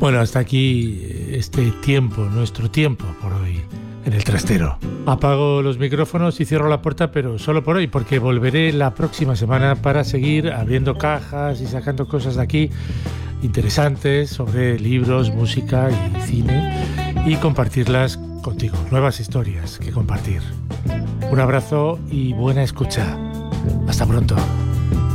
Bueno, hasta aquí este tiempo, nuestro tiempo por hoy en el trastero. Apago los micrófonos y cierro la puerta, pero solo por hoy, porque volveré la próxima semana para seguir abriendo cajas y sacando cosas de aquí interesantes sobre libros, música y cine y compartirlas contigo. Nuevas historias que compartir. Un abrazo y buena escucha. Hasta pronto.